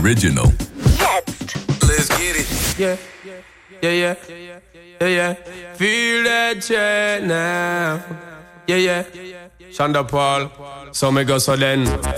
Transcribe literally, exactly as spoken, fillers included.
original. Let's get it. Yeah, yeah, yeah, yeah, yeah. Feel that check now. Yeah, yeah. Shonda Paul. So me go so then.